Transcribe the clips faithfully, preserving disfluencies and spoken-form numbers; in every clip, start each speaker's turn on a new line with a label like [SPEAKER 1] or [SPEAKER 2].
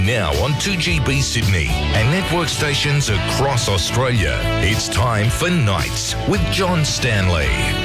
[SPEAKER 1] Now on two G B Sydney and network stations across Australia, it's time for Nights with John Stanley.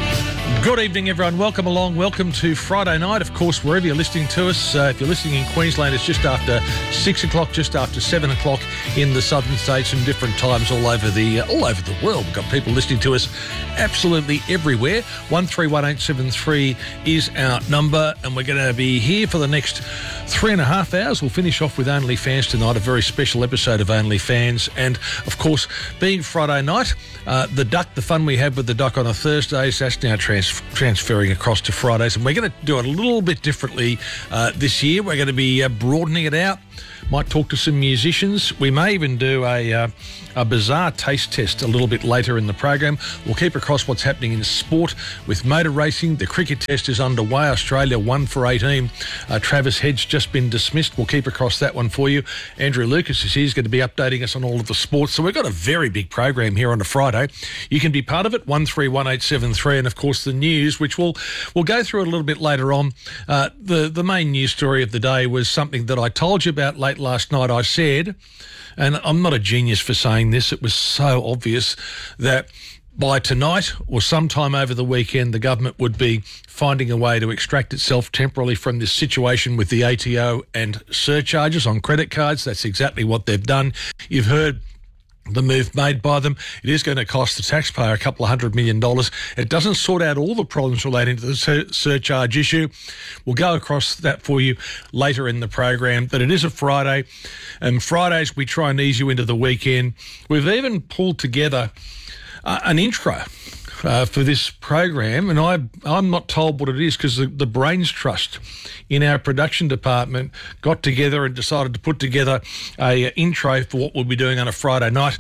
[SPEAKER 2] Good evening, everyone. Welcome along. Welcome to Friday night. Of course, wherever you're listening to us, uh, if you're listening in Queensland, it's just after six o'clock, just after seven o'clock in the southern states, and different times all over the uh, all over the world. We've got people listening to us absolutely everywhere. One three one eight seven three is our number, and we're going to be here for the next three and a half hours. We'll finish off with OnlyFans tonight, a very special episode of OnlyFans, and of course, being Friday night, uh, the duck, the fun we had with the duck on a Thursday, that's now trans- transferring across to Fridays, and we're going to do it a little bit differently uh, this year. We're going to be uh, broadening it out. Might talk to some musicians. We may even do a uh, a bizarre taste test a little bit later in the program. We'll keep across what's happening in sport with motor racing. The cricket test is underway. Australia one for eighteen. Uh, Travis Head's just been dismissed. We'll keep across that one for you. Andrew Lucas is here. He's going to be updating us on all of the sports. So we've got a very big program here on a Friday. You can be part of it, one three one eight seven three, and of course the news, which we'll we'll go through a little bit later on. Uh, the the main news story of the day was something that I told you about late last night. I said, and I'm not a genius for saying this, it was so obvious that by tonight or sometime over the weekend, the government would be finding a way to extract itself temporarily from this situation with the A T O and surcharges on credit cards. That's exactly what they've done. You've heard the move made by them. It is going to cost the taxpayer a couple of hundred million dollars. It doesn't sort out all the problems relating to the sur- surcharge issue. We'll go across that for you later in the program, but it is a Friday, and Fridays we try and ease you into the weekend. We've even pulled together uh, an intro Uh, for this program, and I, I'm not told what it is because the, the Brains Trust in our production department got together and decided to put together a uh, intro for what we'll be doing on a Friday night.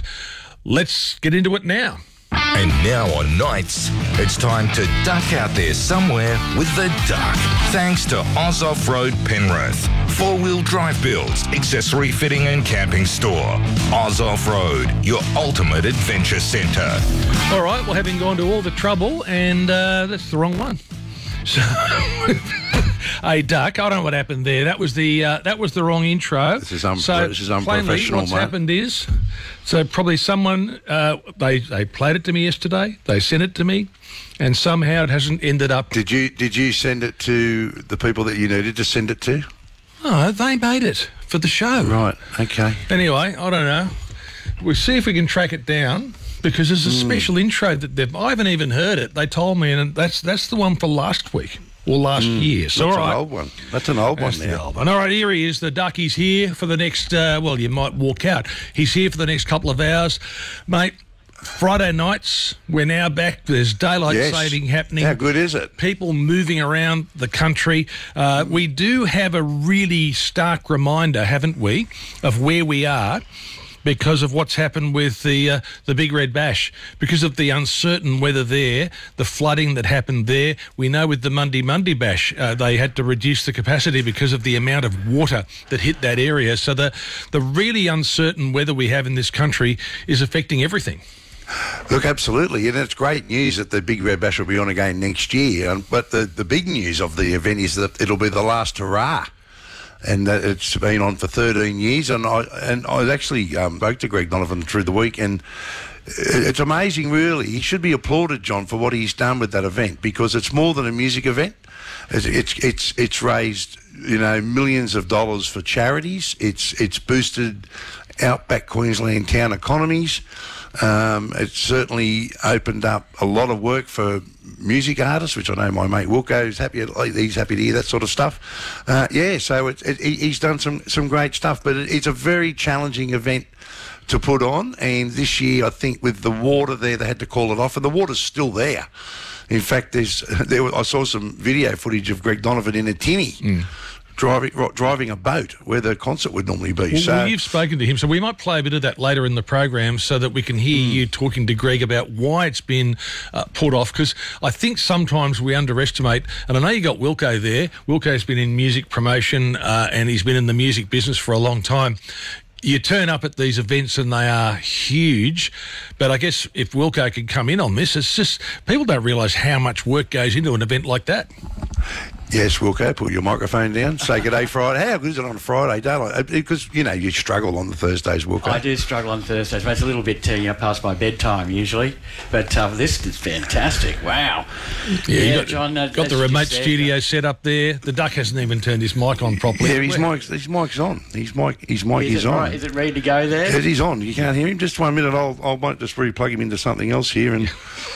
[SPEAKER 2] Let's get into it now.
[SPEAKER 1] And now on Nights, it's time to duck out there somewhere with the duck. Thanks to Oz Off-Road Penrith. Four-wheel drive builds, accessory fitting and camping store. Oz Off-Road, your ultimate adventure centre.
[SPEAKER 2] All right, well, having gone to all the trouble, and uh, that's the wrong one. So, a duck. I don't know what happened there. That was the uh, that was the wrong intro.
[SPEAKER 3] This is, un-
[SPEAKER 2] so
[SPEAKER 3] this is
[SPEAKER 2] plainly,
[SPEAKER 3] unprofessional,
[SPEAKER 2] what's
[SPEAKER 3] mate.
[SPEAKER 2] happened is, so probably someone uh, they they played it to me yesterday. They sent it to me, and somehow it hasn't ended up.
[SPEAKER 3] Did you did you send it to the people that you needed to send it to?
[SPEAKER 2] Oh, they made it for the show.
[SPEAKER 3] Right. Okay.
[SPEAKER 2] Anyway, I don't know. We'll see if we can track it down. Because there's a
[SPEAKER 3] Mm.
[SPEAKER 2] special intro that they've... I haven't even heard it. They told me, and that's that's the one for last week or last
[SPEAKER 3] Mm.
[SPEAKER 2] year. So,
[SPEAKER 3] That's
[SPEAKER 2] all right.
[SPEAKER 3] an old one. That's an old
[SPEAKER 2] That's
[SPEAKER 3] one
[SPEAKER 2] the
[SPEAKER 3] now.
[SPEAKER 2] old one. All right, here he is. The duck. He's here for the next... Uh, well, you might walk out. He's here for the next couple of hours. Mate, Friday nights, we're now back. There's daylight
[SPEAKER 3] Yes.
[SPEAKER 2] saving happening.
[SPEAKER 3] How good is it?
[SPEAKER 2] People moving around the country. Uh, we do have a really stark reminder, haven't we, of where we are because of what's happened with the uh, the Big Red Bash, because of the uncertain weather there, the flooding that happened there. We know with the Monday Monday Bash, uh, they had to reduce the capacity because of the amount of water that hit that area. So the, the really uncertain weather we have in this country is affecting everything.
[SPEAKER 3] Look, absolutely, and it's great news that the Big Red Bash will be on again next year. Um, but the, the big news of the event is that it'll be the last hurrah. And uh, it's been on for thirteen years, and I and I actually um, spoke to Greg Donovan through the week, and it's amazing, really. He should be applauded, John, for what he's done with that event, because it's more than a music event. It's it's it's, it's raised, you know, millions of dollars for charities. It's it's boosted outback Queensland town economies. Um, it's certainly opened up a lot of work for music artists, which I know my mate Wilco is happy. He's happy to hear that sort of stuff. Uh, yeah, so it, it, he's done some some great stuff, but it, it's a very challenging event to put on. And this year, I think with the water there, they had to call it off, and the water's still there. In fact, there's there. I saw some video footage of Greg Donovan in a tinny. Mm. Driving driving a boat where the concert would normally be.
[SPEAKER 2] Well,
[SPEAKER 3] so
[SPEAKER 2] well, you've spoken to him, so we might play a bit of that later in the program so that we can hear mm. you talking to Greg about why it's been uh, put off, because I think sometimes we underestimate, and I know you got Wilco there. Wilco's been in music promotion uh, and he's been in the music business for a long time. You turn up at these events and they are huge, but I guess if Wilco could come in on this, it's just people don't realise how much work goes into an event like that.
[SPEAKER 3] Yes, Wilco, put your microphone down. Say good day, Friday. How good is it on a Friday, daylight? Because, you know, you struggle on the Thursdays, Wilco.
[SPEAKER 4] I do struggle on Thursdays, but it's a little bit, uh, you know, past my bedtime usually. But uh, this is fantastic. Wow.
[SPEAKER 2] Yeah,
[SPEAKER 4] Yeah,
[SPEAKER 2] you got,
[SPEAKER 4] John. Uh,
[SPEAKER 2] got the remote studio set up there. The Duck hasn't even turned his mic on properly.
[SPEAKER 3] Yeah, his mic's, his mic's on. His mic, his mic is,
[SPEAKER 4] Is it,
[SPEAKER 3] on.
[SPEAKER 4] right, is it ready to go there?
[SPEAKER 3] It is on. You can't hear him. Just one minute. I'll, I might just re-plug him into something else here and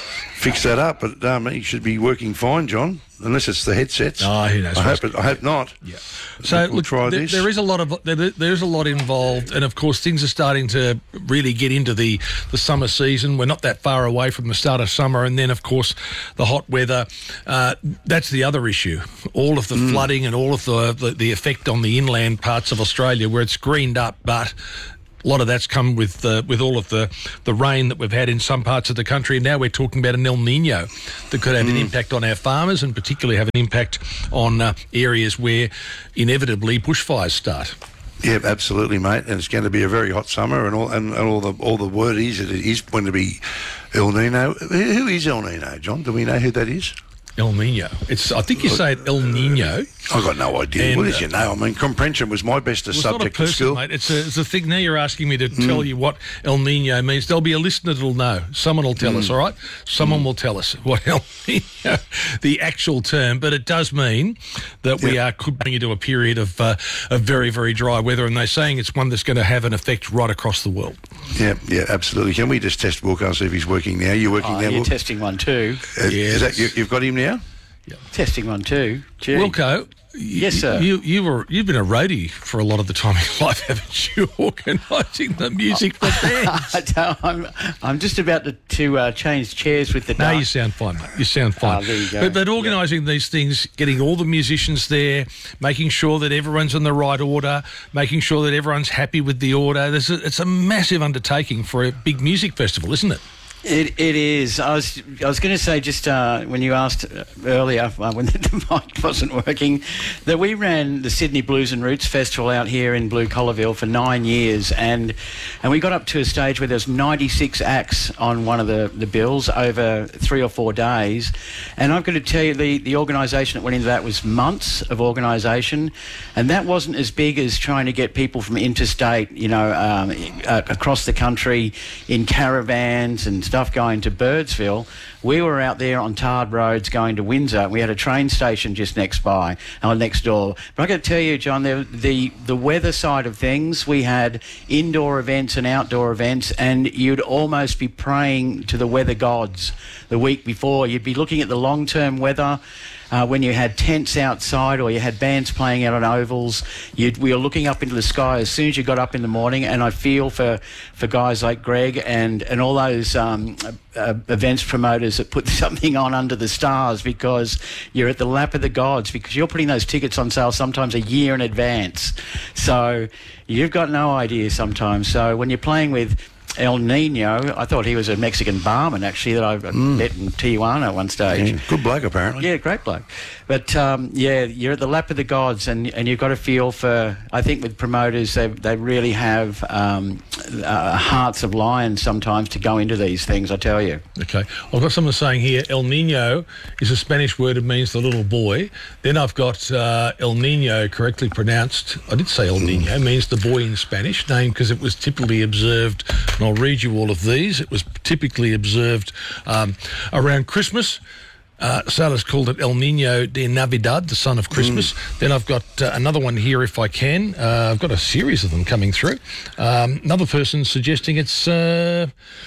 [SPEAKER 3] fix that up. But um, he should be working fine, John. Unless it's the headsets.
[SPEAKER 2] Oh, who knows?
[SPEAKER 3] I hope it, I hope not.
[SPEAKER 2] Yeah. So
[SPEAKER 3] we'll
[SPEAKER 2] look,
[SPEAKER 3] try
[SPEAKER 2] there,
[SPEAKER 3] this.
[SPEAKER 2] there is a lot of there, there's a lot involved, and of course things are starting to really get into the, the summer season. We're not that far away from the start of summer, and then of course the hot weather. Uh, that's the other issue. All of the
[SPEAKER 3] Mm.
[SPEAKER 2] flooding and all of the, the the effect on the inland parts of Australia where it's greened up, but a lot of that's come with uh, with all of the, the rain that we've had in some parts of the country. And now we're talking about an El Nino that could have
[SPEAKER 3] Mm.
[SPEAKER 2] an impact on our farmers and particularly have an impact on uh, areas where inevitably bushfires start.
[SPEAKER 3] Yeah, absolutely, mate. And it's going to be a very hot summer, and all and, and all the all the word is that it is going to be El Nino. Who who is El Nino, John? Do we know who that is?
[SPEAKER 2] El Nino. It's. I think you say it El Nino.
[SPEAKER 3] I've got no idea.
[SPEAKER 2] And,
[SPEAKER 3] what is
[SPEAKER 2] uh,
[SPEAKER 3] your know? I mean, comprehension was my best
[SPEAKER 2] Well, it's not a
[SPEAKER 3] subject at
[SPEAKER 2] person,
[SPEAKER 3] school.
[SPEAKER 2] mate. It's a, it's a thing. Now you're asking me to tell you what El Nino means. There'll be a listener that'll know. Someone will tell us, all right? Someone will tell us what El Nino, the actual term, but it does mean that we
[SPEAKER 3] Yeah.
[SPEAKER 2] are could bring into a period of, uh, of very, very dry weather, and they're saying it's one that's going to have an effect right across the world.
[SPEAKER 3] Yeah, yeah, absolutely. Can we just test Wilco and see if he's working now? You're working
[SPEAKER 4] Oh,
[SPEAKER 3] now,
[SPEAKER 4] you're
[SPEAKER 3] Wilco?
[SPEAKER 4] testing one too.
[SPEAKER 3] Uh, is that, you,
[SPEAKER 4] Yes.
[SPEAKER 3] you've got him now?
[SPEAKER 4] Testing one too. Gee.
[SPEAKER 2] Wilco,
[SPEAKER 4] Yes, sir.
[SPEAKER 2] You you were you've been a roadie for a lot of the time in your life, haven't you? Organising the music for bands.
[SPEAKER 4] I don't- I'm, I'm just about to, to uh, change chairs with the
[SPEAKER 2] No,
[SPEAKER 4] duck.
[SPEAKER 2] you sound fine, mate. You sound fine.
[SPEAKER 4] Ah, there you go.
[SPEAKER 2] But, but organising these things, getting all the musicians there, making sure that everyone's in the right order, making sure that everyone's happy with the order. There's a, it's a massive undertaking for a big music festival, isn't it?
[SPEAKER 4] It it is. I was I was going to say just uh, when you asked earlier uh, when the mic wasn't working, that we ran the Sydney Blues and Roots Festival out here in Blue Collarville for nine years, and and we got up to a stage where there's ninety-six acts on one of the, the bills over three or four days, and I've got to tell you the the organisation that went into that was months of organisation, and that wasn't as big as trying to get people from interstate, you know, um, uh, across the country in caravans and stuff going to Birdsville. We were out there on tarred roads going to Windsor. We had a train station just next by, or next door. But I got to tell you, John, the, the the weather side of things, we had indoor events and outdoor events, and you'd almost be praying to the weather gods the week before. You'd be looking at the long-term weather. Uh, when you had tents outside or you had bands playing out on ovals, you'd, we were looking up into the sky as soon as you got up in the morning, and I feel for, for guys like Greg and, and all those um, uh, events promoters that put something on under the stars, because you're at the lap of the gods, because you're putting those tickets on sale sometimes a year in advance. So you've got no idea sometimes. So when you're playing with El Nino, I thought he was a Mexican barman, actually, that I
[SPEAKER 3] Mm.
[SPEAKER 4] met in Tijuana at one stage.
[SPEAKER 3] Yeah, good bloke, apparently.
[SPEAKER 4] Yeah, great bloke. But, um, yeah, you're at the lap of the gods, and, and you've got to feel for, I think with promoters, they they really have um, uh, hearts of lions sometimes to go into these things, I tell you.
[SPEAKER 2] Okay. I've got someone saying here, El Nino is a Spanish word. It means the little boy. Then I've got uh, El Nino, correctly pronounced. I did say El Nino, means the boy in Spanish, named because it was typically observed, and I'll read you all of these. It was typically observed um, around Christmas. Uh, sailors called it El Nino de Navidad, the son of Christmas. Mm. Then I've got uh, another one here, if I can. Uh, I've got a series of them coming through. Um, another person suggesting it's uh,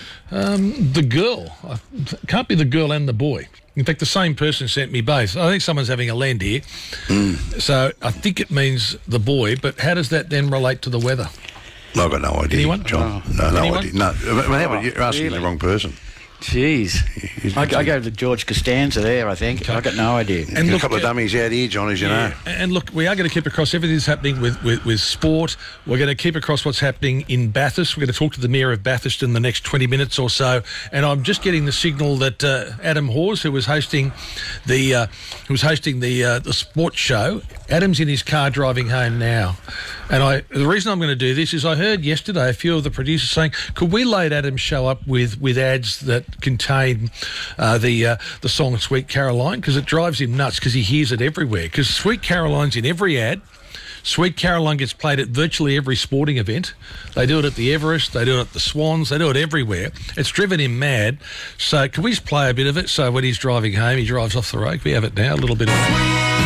[SPEAKER 2] um, the girl. Uh, it can't be the girl and the boy. In fact, the same person sent me both. I think someone's having a land here. Mm. So I think it means the boy, but how does that then relate to the weather?
[SPEAKER 3] I've got no idea,
[SPEAKER 2] Anyone?
[SPEAKER 3] John.
[SPEAKER 4] Oh.
[SPEAKER 3] No, no
[SPEAKER 2] Anyone?
[SPEAKER 3] idea. No, I mean,
[SPEAKER 4] Oh,
[SPEAKER 3] you're asking
[SPEAKER 4] really?
[SPEAKER 3] the wrong person.
[SPEAKER 4] Jeez. I, I go to George Costanza there, I think.
[SPEAKER 2] Okay.
[SPEAKER 4] I've got no idea.
[SPEAKER 2] And
[SPEAKER 3] a
[SPEAKER 2] look,
[SPEAKER 3] couple of
[SPEAKER 2] uh,
[SPEAKER 3] dummies out here, John, as you
[SPEAKER 2] Yeah,
[SPEAKER 3] know.
[SPEAKER 2] and look, we are going to keep across everything that's happening with, with, with sport. We're going to keep across what's happening in Bathurst. We're going to talk to the Mayor of Bathurst in the next twenty minutes or so. And I'm just getting the signal that uh, Adam Hawes, who was hosting the uh, who was hosting the uh, the sports show Adam's in his car driving home now. And I, the reason I'm going to do this is I heard yesterday a few of the producers saying, could we load Adam's show up with, with ads that contain uh, the uh, the song Sweet Caroline? Because it drives him nuts because he hears it everywhere. Because Sweet Caroline's in every ad. Sweet Caroline gets played at virtually every sporting event. They do it at the Everest, they do it at the Swans, they do it everywhere. It's driven him mad. So can we just play a bit of it so when he's driving home, he drives off the road? Can we have it now, a little bit of it.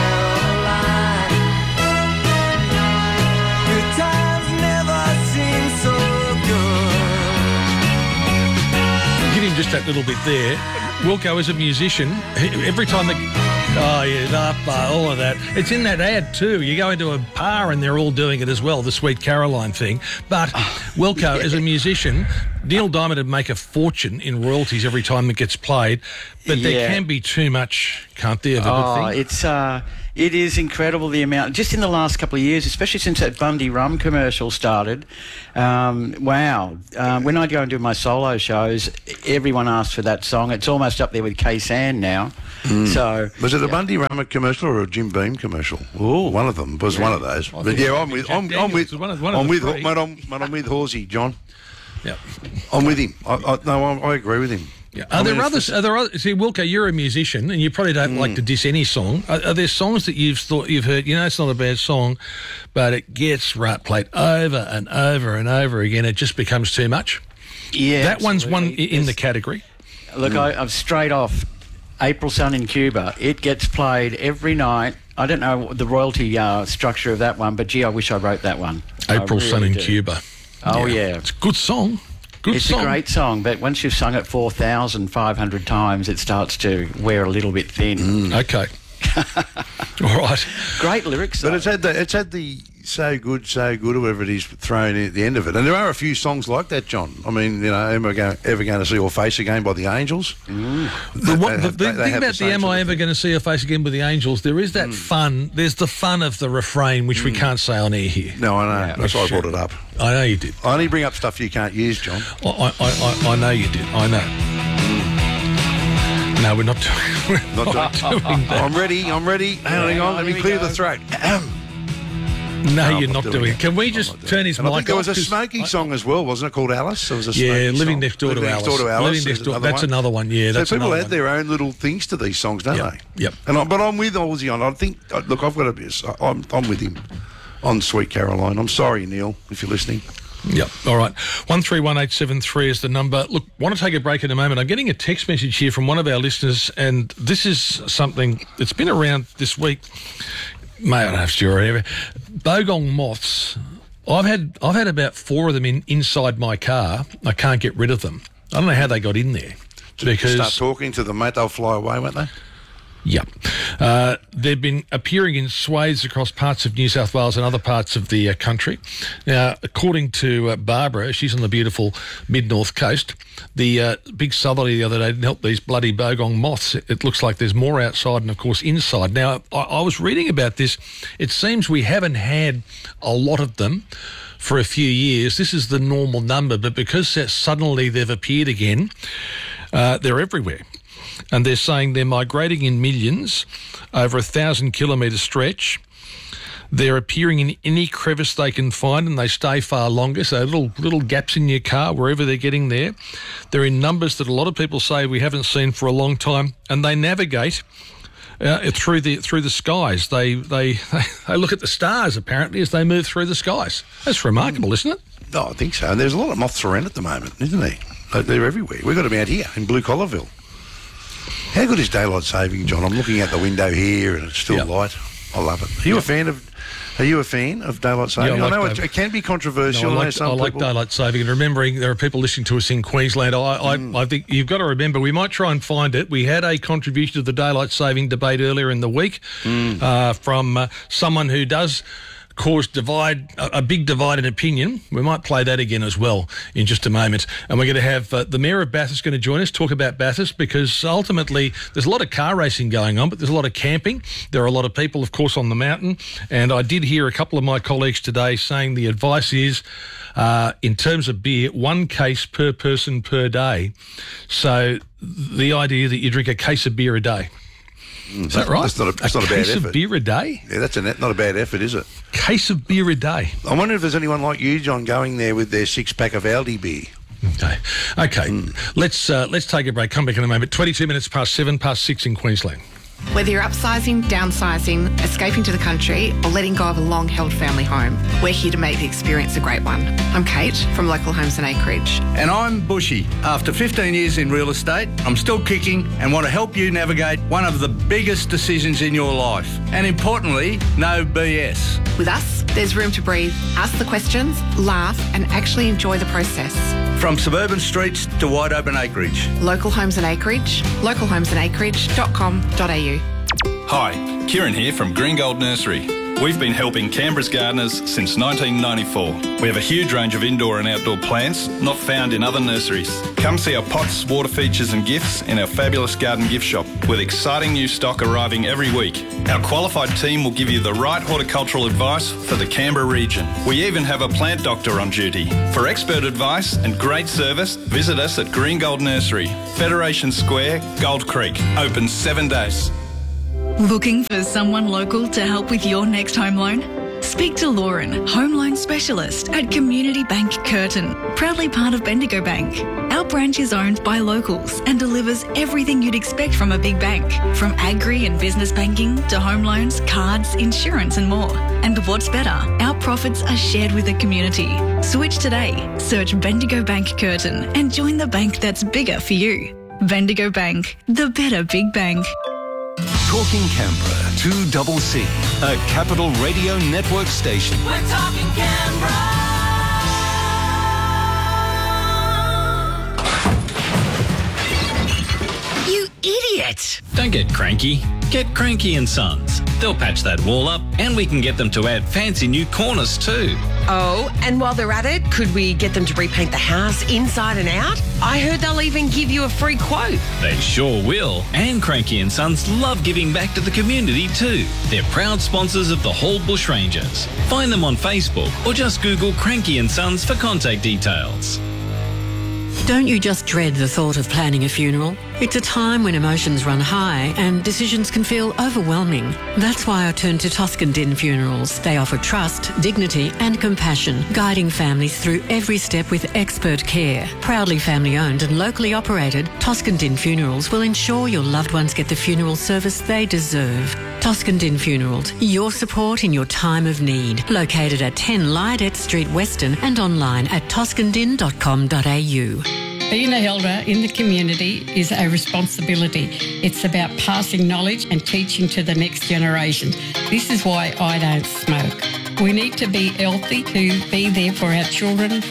[SPEAKER 2] Just that little bit there. Wilco, as a musician, every time the oh yeah, up, uh, all of that, it's in that ad too. You go into a bar and they're all doing it as well, the Sweet Caroline thing. But Wilco, as a musician, Neil Diamond would make a fortune in royalties every time it gets played. But there
[SPEAKER 4] Yeah.
[SPEAKER 2] can be too much, can't there? Of a
[SPEAKER 4] Oh,
[SPEAKER 2] good thing?
[SPEAKER 4] it's uh, it is incredible the amount. Just in the last couple of years, especially since that Bundy Rum commercial started. Um, wow! Um, when I go and do my solo shows, everyone asks for that song. It's almost up there with K-San now. So
[SPEAKER 3] Was it a
[SPEAKER 4] yeah.
[SPEAKER 3] Bundy Rummer commercial or a Jim Beam commercial?
[SPEAKER 4] Ooh.
[SPEAKER 3] One of them was one of those. But
[SPEAKER 2] think
[SPEAKER 3] yeah,
[SPEAKER 2] it
[SPEAKER 3] I'm
[SPEAKER 2] might
[SPEAKER 3] with
[SPEAKER 2] be
[SPEAKER 3] I'm,
[SPEAKER 2] Jack
[SPEAKER 3] I'm with
[SPEAKER 2] Daniels, one of- one of
[SPEAKER 3] I'm
[SPEAKER 2] the
[SPEAKER 3] with
[SPEAKER 2] three.
[SPEAKER 3] mate, I'm, mate, I'm with Horsey, John.
[SPEAKER 2] Yep.
[SPEAKER 3] I'm with him. I, I, no, I, I agree with him.
[SPEAKER 2] Yeah.
[SPEAKER 3] I
[SPEAKER 2] Are
[SPEAKER 3] mean,
[SPEAKER 2] there
[SPEAKER 3] it's
[SPEAKER 2] others?
[SPEAKER 3] just-
[SPEAKER 2] Are there other, see, Wilco, you're a musician, and you probably don't like to diss any song. Are, are there songs that you've thought you've heard? You know, it's not a bad song, but it gets right played over and over and over again. It just becomes too much.
[SPEAKER 4] Yeah,
[SPEAKER 2] that one's one i-
[SPEAKER 4] absolutely.
[SPEAKER 2] in the
[SPEAKER 4] There's-
[SPEAKER 2] category.
[SPEAKER 4] Look, I, I'm straight off. April Sun in Cuba. It gets played every night. I don't know the royalty uh, structure of that one, but gee, I wish I wrote that one. I
[SPEAKER 2] April Sun
[SPEAKER 4] really
[SPEAKER 2] in
[SPEAKER 4] do.
[SPEAKER 2] Cuba.
[SPEAKER 4] Oh yeah,
[SPEAKER 2] It's a good song. Good
[SPEAKER 4] it's
[SPEAKER 2] song.
[SPEAKER 4] a great song, but once you've sung it four thousand five hundred times, it starts to wear a little bit thin.
[SPEAKER 2] Okay. All right.
[SPEAKER 4] Great lyrics,
[SPEAKER 3] But
[SPEAKER 4] though.
[SPEAKER 3] it's had the it's had the so good, so good, or whatever it is thrown in at the end of it. And there are a few songs like that, John. I mean, you know, am I go, ever going to see your face again by the Angels?
[SPEAKER 2] The, what, the,
[SPEAKER 3] have-
[SPEAKER 2] the
[SPEAKER 3] they- they
[SPEAKER 2] thing
[SPEAKER 3] have
[SPEAKER 2] about
[SPEAKER 3] the
[SPEAKER 2] the
[SPEAKER 3] same
[SPEAKER 2] Am
[SPEAKER 3] sort
[SPEAKER 2] I
[SPEAKER 3] of
[SPEAKER 2] Ever
[SPEAKER 3] thing.
[SPEAKER 2] Going to See Your Face Again with the Angels, there is that fun. There's the fun of the refrain, which we can't say on air here.
[SPEAKER 3] No, I know. That's why I
[SPEAKER 2] sure.
[SPEAKER 3] brought it up.
[SPEAKER 2] I know you did.
[SPEAKER 3] I only bring up stuff you can't use, John.
[SPEAKER 2] I, I, I, I know you did. I know. No, we're not doing, we're
[SPEAKER 3] Not
[SPEAKER 2] not
[SPEAKER 3] doing-
[SPEAKER 2] doing that.
[SPEAKER 3] I'm ready. I'm ready. Hang on. Let me
[SPEAKER 4] here we
[SPEAKER 3] clear
[SPEAKER 4] go.
[SPEAKER 3] the throat.
[SPEAKER 2] No,
[SPEAKER 3] No,
[SPEAKER 2] you're
[SPEAKER 3] I'm
[SPEAKER 2] not
[SPEAKER 3] not
[SPEAKER 2] doing
[SPEAKER 3] doing
[SPEAKER 2] it.
[SPEAKER 3] it.
[SPEAKER 2] Can we
[SPEAKER 3] I'm
[SPEAKER 2] just
[SPEAKER 3] not doing
[SPEAKER 2] turn
[SPEAKER 3] it.
[SPEAKER 2] his
[SPEAKER 3] And I
[SPEAKER 2] mic
[SPEAKER 3] think there
[SPEAKER 2] off?
[SPEAKER 3] was a
[SPEAKER 2] 'Cause
[SPEAKER 3] Smokey
[SPEAKER 2] I-
[SPEAKER 3] song as well, wasn't it? Called Alice. There was a
[SPEAKER 2] Yeah,
[SPEAKER 3] Smokey
[SPEAKER 2] Living
[SPEAKER 3] song.
[SPEAKER 2] Next Door to
[SPEAKER 3] Living
[SPEAKER 2] Alice.
[SPEAKER 3] Next Door to Alice.
[SPEAKER 2] Living Next
[SPEAKER 3] is
[SPEAKER 2] Door.
[SPEAKER 3] another
[SPEAKER 2] That's
[SPEAKER 3] one.
[SPEAKER 2] another one. Yeah, that's
[SPEAKER 3] so people
[SPEAKER 2] another
[SPEAKER 3] add
[SPEAKER 2] one.
[SPEAKER 3] their own little things to these songs, don't
[SPEAKER 2] Yep,
[SPEAKER 3] they?
[SPEAKER 2] yep.
[SPEAKER 3] And I, but I'm with Ozzy on. I think. Look, I've got to be. I'm, I'm with him on Sweet Caroline. I'm sorry, Neil, if you're listening.
[SPEAKER 2] Yep. All right. One three one eight seven three is the number. Look, want to take a break in a moment. I'm getting a text message here from one of our listeners, and this is something that's been around this week. May I don't know if you're aware. Bogong moths. I've had I've had about four of them in inside my car. I can't get rid of them. I don't know how they got in there. Because
[SPEAKER 3] Start talking to them, mate. They'll fly away, won't they?
[SPEAKER 2] Yep. Uh, they've been appearing in swathes across parts of New South Wales and other parts of the uh, country. Now, according to uh, Barbara, she's on the beautiful mid-north coast, the uh, big southerly the other day didn't help these bloody bogong moths. It, it looks like there's more outside and, of course, inside. Now, I, I was reading about this. It seems we haven't had a lot of them for a few years. This is the normal number, but because suddenly they've appeared again, uh, they're everywhere. And they're saying they're migrating in millions over a thousand kilometre stretch. They're appearing in any crevice they can find, and they stay far longer. So little little gaps in your car wherever they're getting there. They're in numbers that a lot of people say we haven't seen for a long time, and they navigate uh, through the through the skies. They they they look at the stars apparently as they move through the skies. That's remarkable, isn't it?
[SPEAKER 3] No, I think so. And there's a lot of moths around at the moment, isn't there? Like, they're everywhere. We've got them out here in Blue Collarville. How good is daylight saving, John? I'm looking out the window here and it's still
[SPEAKER 2] Yep.
[SPEAKER 3] light. I love it. Are you
[SPEAKER 2] Yep.
[SPEAKER 3] a fan of? Are you a fan of daylight saving?
[SPEAKER 2] Yeah, I
[SPEAKER 3] I know
[SPEAKER 2] like
[SPEAKER 3] it,
[SPEAKER 2] day-
[SPEAKER 3] it can be controversial.
[SPEAKER 2] No, I
[SPEAKER 3] I know
[SPEAKER 2] like,
[SPEAKER 3] some
[SPEAKER 2] I like
[SPEAKER 3] people.
[SPEAKER 2] daylight saving, and remembering there are people listening to us in Queensland. I, I,
[SPEAKER 3] Mm.
[SPEAKER 2] I think you've got to remember, we might try and find it. We had a contribution to the daylight saving debate earlier in the week
[SPEAKER 3] Mm.
[SPEAKER 2] uh, from uh, someone who does cause divide a, a big divide in opinion. We might play that again as well in just a moment. And we're going to have uh, the Mayor of Bathurst going to join us, talk about Bathurst, because ultimately there's a lot of car racing going on, but there's a lot of camping. There are a lot of people, of course, on the mountain. And I did hear a couple of my colleagues today saying the advice is, uh, in terms of beer, one case per person per day. So the idea that you drink a case of beer a day. Is that right?
[SPEAKER 3] That's not a, that's
[SPEAKER 2] a
[SPEAKER 3] not a bad
[SPEAKER 2] case of
[SPEAKER 3] effort.
[SPEAKER 2] beer a day?
[SPEAKER 3] Yeah, that's a, not a bad effort, is it?
[SPEAKER 2] Case of beer a day.
[SPEAKER 3] I wonder if there's anyone like you, John, going there with their six-pack of Aldi beer.
[SPEAKER 2] Okay. Okay. Mm. Let's uh, let's take a break. Come back in a moment. twenty-two minutes past seven, past six in Queensland.
[SPEAKER 5] Whether you're upsizing, downsizing, escaping to the country, or letting go of a long-held family home, we're here to make the experience a great one. I'm Kate from Local Homes and Acreage.
[SPEAKER 6] And I'm Bushy. After fifteen years in real estate, I'm still kicking and want to help you navigate one of the biggest decisions in your life. And importantly, no B S.
[SPEAKER 5] With us, there's room to breathe, ask the questions, laugh, and actually enjoy the process.
[SPEAKER 6] From suburban streets to wide open acreage.
[SPEAKER 5] Local Homes and Acreage, local homes and acreage dot com dot a u.
[SPEAKER 7] Hi, Kieran here from Green Gold Nursery. We've been helping Canberra's gardeners since nineteen ninety-four. We have a huge range of indoor and outdoor plants not found in other nurseries. Come see our pots, water features and gifts in our fabulous garden gift shop with exciting new stock arriving every week. Our qualified team will give you the right horticultural advice for the Canberra region. We even have a plant doctor on duty. For expert advice and great service, visit us at Green Gold Nursery, Federation Square, Gold Creek. Open seven days.
[SPEAKER 8] Looking for someone local to help with your next home loan? Speak to Lauren, home loan specialist at Community Bank Curtin, proudly part of Bendigo Bank. Our branch is owned by locals and delivers everything you'd expect from a big bank, from agri and business banking to home loans, cards, insurance and more. And what's better, our profits are shared with the community. Switch today. Search Bendigo Bank Curtin and join the bank that's bigger for you. Bendigo Bank, the better big bank.
[SPEAKER 9] Talking Canberra, two double C, a Capital Radio Network station.
[SPEAKER 10] We're talking Canberra.
[SPEAKER 11] You idiot!
[SPEAKER 12] Don't get cranky. Get Cranky and Sons. They'll patch that wall up and we can get them to add fancy new corners too.
[SPEAKER 11] Oh, and while they're at it, could we get them to repaint the house inside and out? I heard they'll even give you a free quote.
[SPEAKER 12] They sure will. And Cranky and Sons love giving back to the community too. They're proud sponsors of the Hall Bush Rangers. Find them on Facebook or just Google Cranky and Sons for contact details.
[SPEAKER 13] Don't you just dread the thought of planning a funeral? It's a time when emotions run high and decisions can feel overwhelming. That's why I turned to Toscan Din Funerals. They offer trust, dignity and compassion, guiding families through every step with expert care. Proudly family-owned and locally operated, Toscan Din Funerals will ensure your loved ones get the funeral service they deserve. Toscan Din Funerals, your support in your time of need. Located at ten Lydette Street, Weston and online at toscan din dot com dot a u.
[SPEAKER 14] Being a elder in the community is a responsibility. It's about passing knowledge and teaching to the next generation. This is why I don't smoke. We need to be healthy to be there for our children,